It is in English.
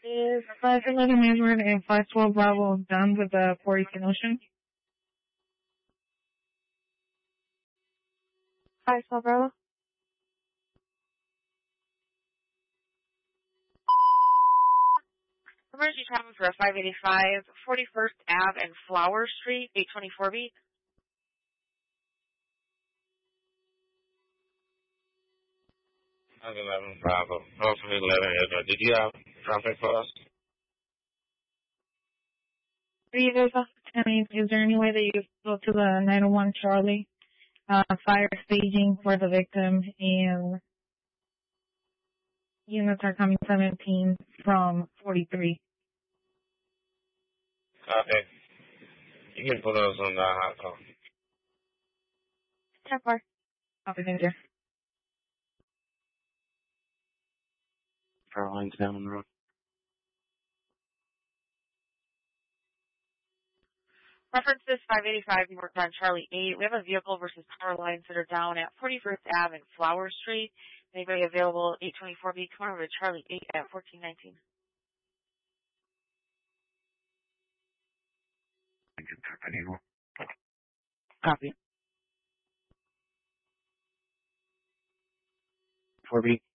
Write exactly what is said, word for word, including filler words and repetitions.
Is five eleven Edward and five twelve Bravo done with the Port Eastern Ocean? five twelve Bravo. Emergency traffic for a five eighty-five, forty-first Ave and Flower Street, eight twenty-four B. five eleven Bravo. Oh, five eleven Edward. Did you have traffic for us? Three years off ten, is there any way that you could go to the nine oh one Charlie uh, fire staging for the victim, and units are coming seventeen from forty-three? Okay. You can put us on the hot call. ten four. Okay, thank you. Caroline's down on the road. Reference this five eighty-five northbound Charlie eight. We have a vehicle versus power lines that are down at forty-first Ave and Flower Street. Anybody available? eight twenty-four B. Come over to Charlie eight at fourteen nineteen. Copy. four B.